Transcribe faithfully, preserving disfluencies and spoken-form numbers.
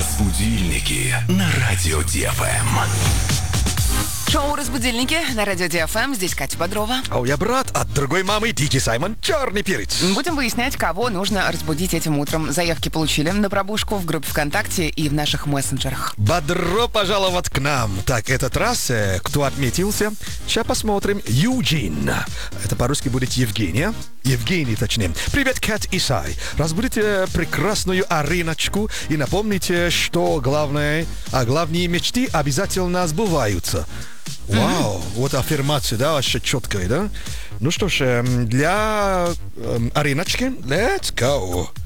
Разбудильники на радио ДФМ. Шоу «Разбудильники» на радио ДФМ. Здесь Катя Бодрова. А я брат от другой мамы Дикий Саймон, черный перец. Будем выяснять, кого нужно разбудить этим утром. Заявки получили на пробужку в группе ВКонтакте и в наших мессенджерах. Бодро пожаловать к нам. Так, этот раз, э, кто отметился? Сейчас посмотрим. Юджин. Это по-русски будет Евгения. Евгений, точнее. Привет, Кат и Сай. Разбудите прекрасную Ариночку и напомните, что главное, а главные мечты обязательно сбываются. Вау, mm-hmm. вот аффирмация, да, вообще четкая, да? Ну что ж, для э, Ариночки, let's go.